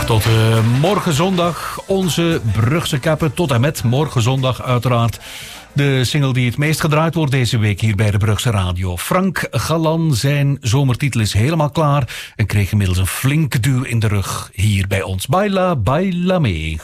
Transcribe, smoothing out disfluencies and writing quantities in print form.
Tot morgen zondag onze Brugse Kappen. Tot en met morgen zondag uiteraard. De single die het meest gedraaid wordt deze week hier bij de Brugse Radio. Frank Galan, zijn zomertitel is helemaal klaar en kreeg inmiddels een flinke duw in de rug hier bij ons. Baila, baila mee.